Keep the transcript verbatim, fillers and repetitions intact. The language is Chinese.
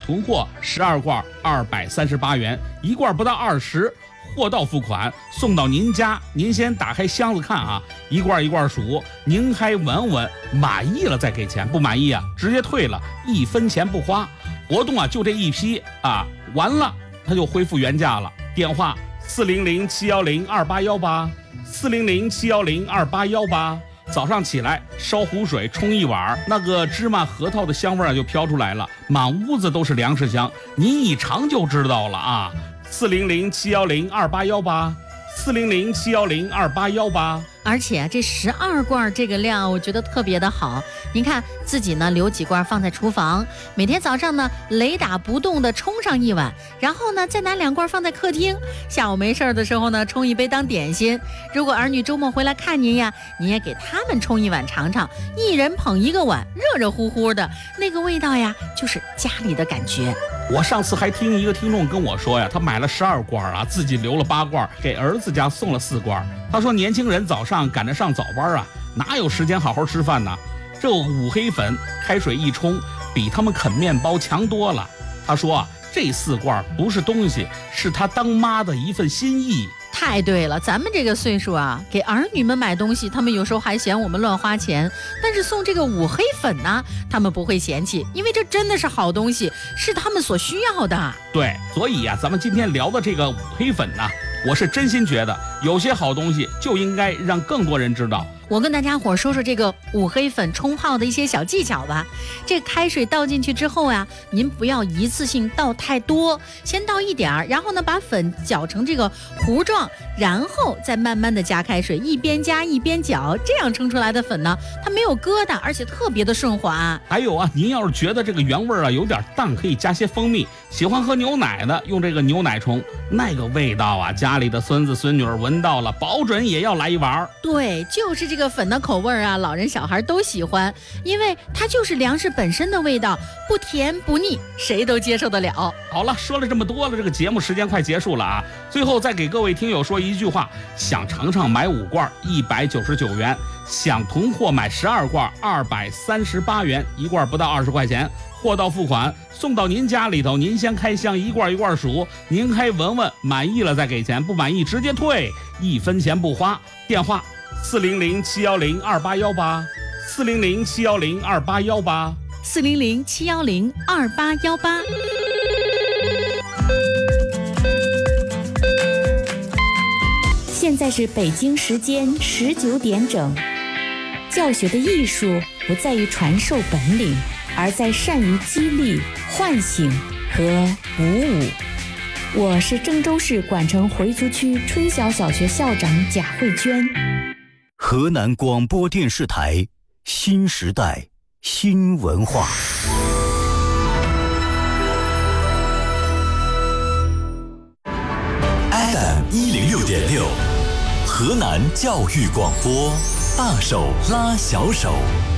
囤货十二罐二百三十八元，一罐不到二十，货到付款，送到您家。您先打开箱子看啊，一罐一罐数，您还闻闻，满意了再给钱，不满意啊直接退了，一分钱不花。活动啊就这一批啊，完了它就恢复原价了。电话四零零七幺零二八幺八，四零零七幺零二八幺八。早上起来烧壶水冲一碗，那个芝麻核桃的香味儿就飘出来了，满屋子都是粮食香，您一尝就知道了啊。四零零七幺零二八幺八，四零零七幺零二八幺八。 而且这十二罐这个量，我觉得特别的好。您看自己呢留几罐放在厨房，每天早上呢雷打不动的冲上一碗，然后呢再拿两罐放在客厅，下午没事的时候呢冲一杯当点心。如果儿女周末回来看您呀，您也给他们冲一碗尝尝，一人捧一个碗，热热乎乎的，那个味道呀就是家里的感觉。 我上次还听一个听众跟我说呀，他买了十二罐啊，自己留了八罐，给儿子家送了四罐。他说年轻人早上赶着上早班啊，哪有时间好好吃饭呢？这五黑粉开水一冲，比他们啃面包强多了。他说啊，这四罐不是东西，是他当妈的一份心意。 太对了，咱们这个岁数啊，给儿女们买东西，他们有时候还嫌我们乱花钱，但是送这个五黑粉呢，他们不会嫌弃，因为这真的是好东西，是他们所需要的。 对，所以呀、啊，咱们今天聊的这个五黑粉呢，我是真心觉得有些好东西就应该让更多人知道。 我跟大家伙说说这个五黑粉冲泡的一些小技巧吧。这开水倒进去之后呀、啊，您不要一次性倒太多，先倒一点儿，然后呢把粉搅成这个糊状，然后再慢慢的加开水，一边加一边搅，这样冲出来的粉呢，它没有疙瘩，而且特别的顺滑。 还有啊，您要是觉得这个原味啊有点淡，可以加些蜂蜜。喜欢喝牛奶的，用这个牛奶冲，那个味道啊，家里的孙子孙女儿闻到了，保准也要来一碗。 对，就是这个粉的口味啊，老人小孩都喜欢，因为它就是粮食本身的味道，不甜不腻，谁都接受得了。 好了，说了这么多了，这个节目时间快结束了啊！最后再给各位听友说一句话：想尝尝买五罐一百九十九元，想囤货买十二罐二百三十八元，一罐不到二十块钱，货到付款，送到您家里头，您先开箱，一罐一罐数，您还闻闻，满意了再给钱，不满意直接退，一分钱不花。电话四零零七幺零二八幺八，四零零七幺零二八幺八， 四零零七幺零二八幺八。 现在是北京时间十九点整。教学的艺术不在于传授本领，而在善于激励、唤醒和鼓舞。我是郑州市管城回族区春晓小学校长贾慧娟。 河南广播电视台新时代新文化。F M 一零六点六，河南教育广播，大手拉小手。